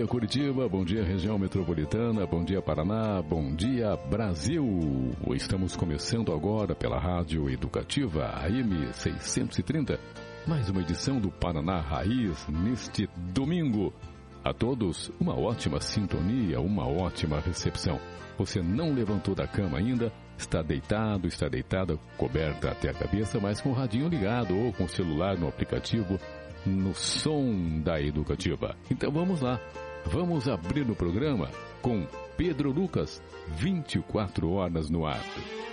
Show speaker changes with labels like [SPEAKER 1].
[SPEAKER 1] dia Curitiba, bom dia região metropolitana, bom dia Paraná, bom dia Brasil. Estamos começando agora pela Rádio Educativa AM 630, mais uma edição do Paraná Raiz neste domingo. A todos, uma ótima sintonia, uma ótima recepção. Você não levantou da cama ainda, está deitado, está deitada, coberta até a cabeça, mas com o radinho ligado ou com o celular no aplicativo, no som da Educativa. Então vamos lá, vamos abrir o programa com Pedro Lucas, 24 horas no ar.